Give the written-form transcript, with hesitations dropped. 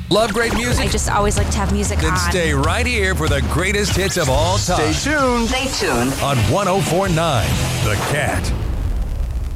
Love great I music? just always like to have music Then on. stay right here for the greatest hits of all time. Stay tuned. Stay tuned. On 104.9 The Cat.